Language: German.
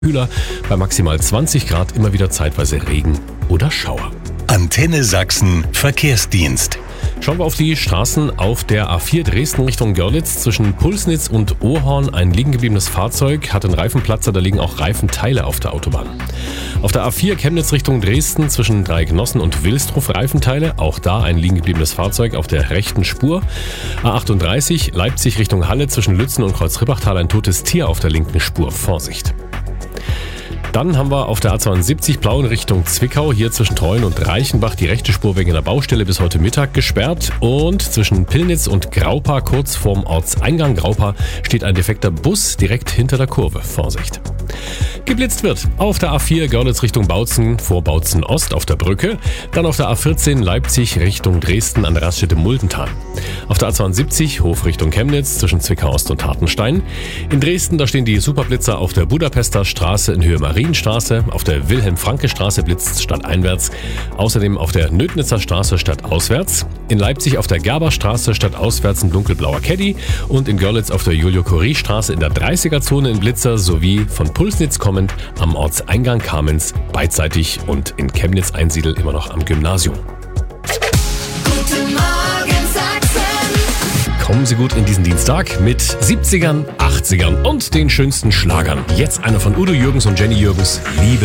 Kühler, bei maximal 20 Grad immer wieder zeitweise Regen oder Schauer. Antenne Sachsen Verkehrsdienst. Schauen wir auf die Straßen. Auf der A4 Dresden Richtung Görlitz zwischen Pulsnitz und Ohorn ein liegengebliebenes Fahrzeug hat einen Reifenplatzer, da liegen auch Reifenteile auf der Autobahn. Auf der A4 Chemnitz Richtung Dresden zwischen Dreigenossen und Wilsdruf Reifenteile, auch da ein liegengebliebenes Fahrzeug auf der rechten Spur. A38 Leipzig Richtung Halle zwischen Lützen und Kreuzrippachtal ein totes Tier auf der linken Spur. Vorsicht! Dann haben wir auf der A72 Plauen Richtung Zwickau, hier zwischen Treuen und Reichenbach die rechte Spur wegen einer Baustelle bis heute Mittag gesperrt. Und zwischen Pillnitz und Graupa, kurz vorm Ortseingang Graupa, steht ein defekter Bus direkt hinter der Kurve. Vorsicht! Geblitzt wird auf der A4 Görlitz Richtung Bautzen, vor Bautzen Ost auf der Brücke. Dann auf der A14 Leipzig Richtung Dresden an der Raststätte Muldental. Auf der A72 Hof Richtung Chemnitz zwischen Zwickau Ost und Hartenstein. In Dresden, da stehen die Superblitzer auf der Budapester Straße in Höhe Marienstraße. Auf der Wilhelm-Franke-Straße blitzt stadteinwärts. Außerdem auf der Nödnitzer Straße stadtauswärts. In Leipzig auf der Gerberstraße stadtauswärts ein dunkelblauer Caddy. Und in Görlitz auf der Julio-Curie-Straße in der 30er-Zone ein Blitzer sowie von Pulsnitz kommend am Ortseingang Kamenz beidseitig und in Chemnitz Einsiedel immer noch am Gymnasium. Guten Morgen Sachsen. Kommen Sie gut in diesen Dienstag mit 70ern, 80ern und den schönsten Schlagern. Jetzt einer von Udo Jürgens und Jenny Jürgens, Liebe.